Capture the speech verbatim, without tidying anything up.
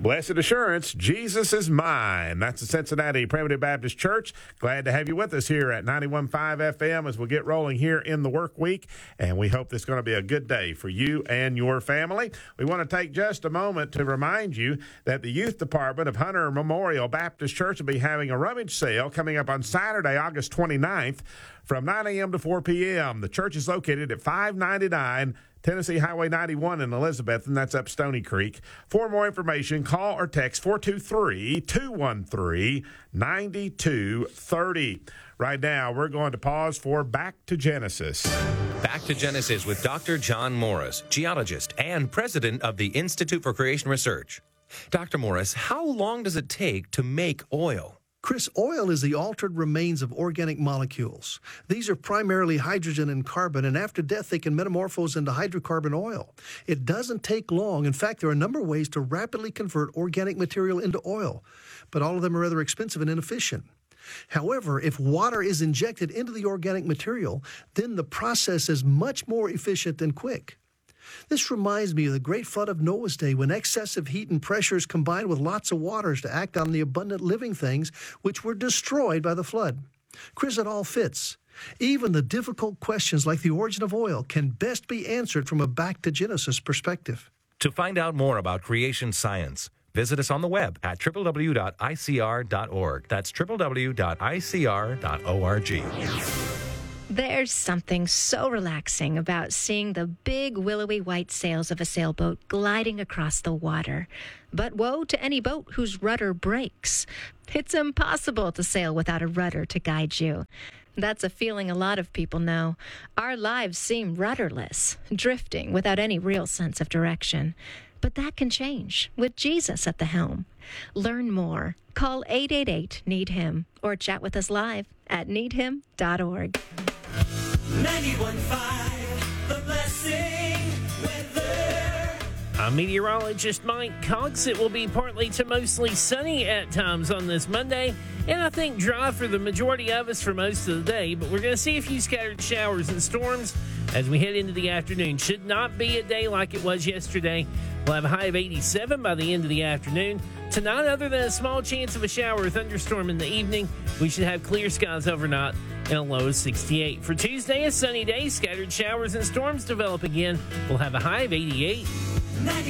Blessed assurance, Jesus is mine. That's the Cincinnati Primitive Baptist Church. Glad to have you with us here at ninety-one point five F M as we get rolling here in the work week. And we hope this is going to be a good day for you and your family. We want to take just a moment to remind you that the Youth Department of Hunter Memorial Baptist Church will be having a rummage sale coming up on Saturday, August twenty-ninth from nine a.m. to four p.m. The church is located at five ninety-nine Tennessee Highway ninety-one in Elizabeth, and that's up Stony Creek. For more information, call or text four two three, two one three, nine two three zero. Right now, we're going to pause for Back to Genesis. Back to Genesis with Doctor John Morris, geologist and president of the Institute for Creation Research. Doctor Morris, how long does it take to make oil? Chris, oil is the altered remains of organic molecules. These are primarily hydrogen and carbon, and after death, they can metamorphose into hydrocarbon oil. It doesn't take long. In fact, there are a number of ways to rapidly convert organic material into oil, but all of them are rather expensive and inefficient. However, if water is injected into the organic material, then the process is much more efficient and quick. This reminds me of the great flood of Noah's day, when excessive heat and pressures combined with lots of waters to act on the abundant living things which were destroyed by the flood. Chris, it all fits. Even the difficult questions like the origin of oil can best be answered from a Back to Genesis perspective. To find out more about creation science, visit us on the web at w w w dot i c r dot org. That's w w w dot i c r dot org. There's something so relaxing about seeing the big willowy white sails of a sailboat gliding across the water. But woe to any boat whose rudder breaks. It's impossible to sail without a rudder to guide you. That's a feeling a lot of people know. Our lives seem rudderless, drifting without any real sense of direction. But that can change with Jesus at the helm. Learn more. Call eight eight eight, need him or chat with us live at need him dot org. ninety-one point five, The Blessing Weather. I'm meteorologist Mike Cox. It will be partly to mostly sunny at times on this Monday, and I think dry for the majority of us for most of the day, but we're going to see a few scattered showers and storms as we head into the afternoon. Should not be a day like it was yesterday. We'll have a high of eighty-seven by the end of the afternoon. Tonight, other than a small chance of a shower or thunderstorm in the evening, we should have clear skies overnight and a low of sixty-eight. For Tuesday, a sunny day, scattered showers and storms develop again. We'll have a high of eighty-eight.